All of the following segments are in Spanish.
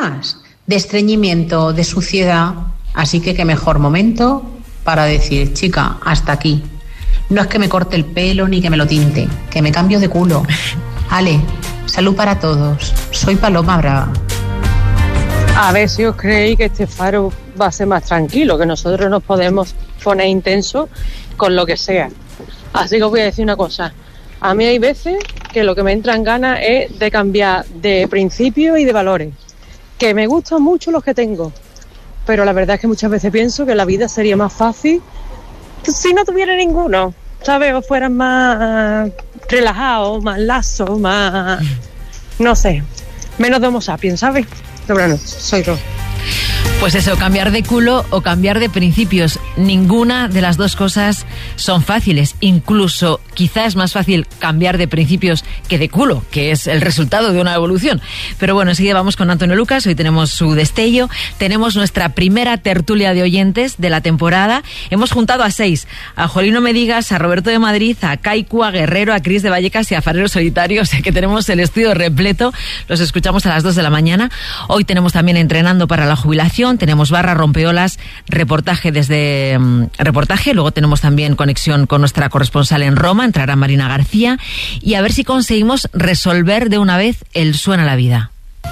más de estreñimiento, de suciedad. Así que qué mejor momento para decir, chica, hasta aquí. No es que me corte el pelo ni que me lo tinte, que me cambio de culo. Ale, salud para todos. Soy Paloma Brava. A ver si os creéis que este faro va a ser más tranquilo, que nosotros nos podemos poner intensos con lo que sea. Así que os voy a decir una cosa. A mí hay veces que lo que me entra en ganas es de cambiar de principios y de valores. Que me gustan mucho los que tengo, pero la verdad es que muchas veces pienso que la vida sería más fácil si no tuviera ninguno, ¿sabes? O fueran más relajados, más lazos, más... no sé, menos de Homo sapiens, ¿sabes? Buenas noches, soy Ro. Pues eso, cambiar de culo o cambiar de principios. Ninguna de las dos cosas son fáciles. Incluso quizás es más fácil cambiar de principios que de culo, que es el resultado de una evolución. Pero bueno, enseguida vamos con Antonio Lucas. Hoy tenemos su destello. Tenemos nuestra primera tertulia de oyentes de la temporada. Hemos juntado a 6. A Jolino Medigas, a Roberto de Madrid, a Kaiku, a Guerrero, a Cris de Vallecas y a Farero Solitario. O sea que tenemos el estudio repleto. Los escuchamos a las 2 de la mañana. Hoy tenemos también Entrenando para la Jubilación. Tenemos barra rompeolas, reportaje desde reportaje. Luego tenemos también conexión con nuestra corresponsal en Roma. Entrará Marina García. Y a ver si conseguimos resolver de una vez el Suena la Vida.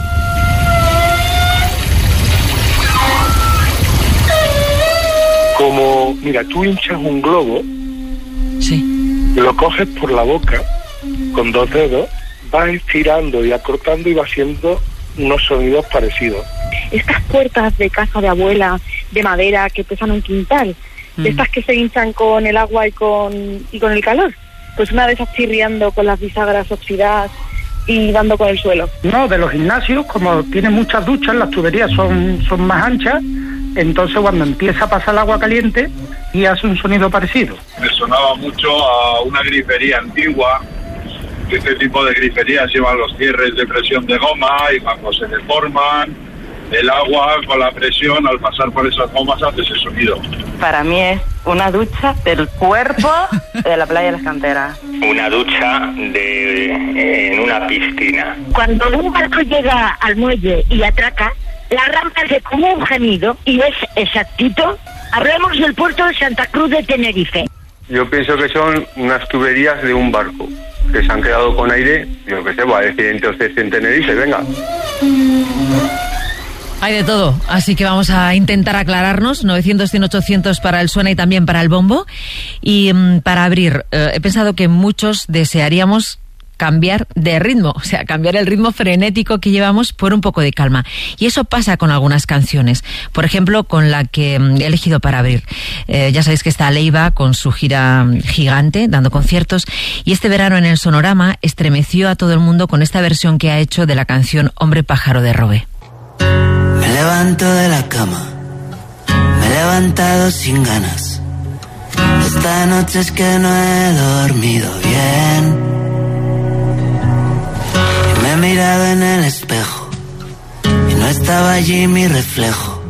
Como, mira, tú hinchas un globo, sí, lo coges por la boca con 2 dedos, vas estirando y acortando y va haciendo unos sonidos parecidos. Estas puertas de casa de abuela de madera que pesan un quintal, de estas que se hinchan con el agua y con el calor, pues una de esas chirriando con las bisagras oxidadas y dando con el suelo. No, de los gimnasios, como tienen muchas duchas, las tuberías son más anchas, entonces cuando empieza a pasar el agua caliente y hace un sonido parecido. Me sonaba mucho a una grifería antigua. Este tipo de griferías llevan los cierres de presión de goma y cuando se deforman, el agua con la presión al pasar por esas gomas hace ese sonido. Para mí es una ducha del cuerpo de la playa de las Canteras. Una ducha en una piscina. Cuando un barco llega al muelle y atraca, la rampa hace como un gemido y es exactito. Hablamos del puerto de Santa Cruz de Tenerife. Yo pienso que son unas tuberías de un barco que se han quedado con aire, yo qué sé, va a decir entonces en Tenerife, venga. Hay de todo, así que vamos a intentar aclararnos. 900, 100, 800 para el Suena y también para el Bombo. Y para abrir, he pensado que muchos desearíamos cambiar de ritmo, o sea, cambiar el ritmo frenético que llevamos por un poco de calma. Y eso pasa con algunas canciones. Por ejemplo, con la que he elegido para abrir. Ya sabéis que está Leiva con su gira gigante, dando conciertos. Y este verano en el Sonorama estremeció a todo el mundo con esta versión que ha hecho de la canción Hombre Pájaro de Robe. Me levanto de la cama, me he levantado sin ganas. Esta noche es que no he dormido bien. Y me he mirado en el espejo y no estaba allí mi reflejo.